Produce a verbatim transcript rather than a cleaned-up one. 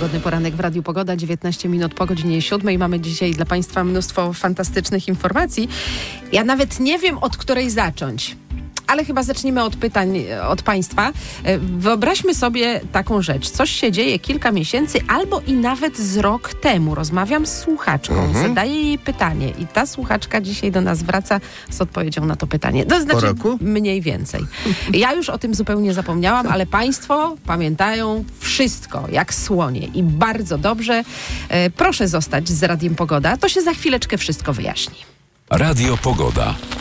Pogodny poranek w Radiu Pogoda, dziewiętnaście minut po godzinie siódmej. Mamy dzisiaj dla Państwa mnóstwo fantastycznych informacji. Ja nawet nie wiem, od której zacząć. Ale chyba zaczniemy od pytań od Państwa. Wyobraźmy sobie taką rzecz. Coś się dzieje kilka miesięcy albo i nawet z rok temu. Rozmawiam z słuchaczką, mhm. zadaję jej pytanie i ta słuchaczka dzisiaj do nas wraca z odpowiedzią na to pytanie. To znaczy po roku? Mniej więcej. Ja już o tym zupełnie zapomniałam, ale Państwo pamiętają wszystko, jak słonie i bardzo dobrze. E, proszę zostać z Radiem Pogoda. To się za chwileczkę wszystko wyjaśni. Radio Pogoda.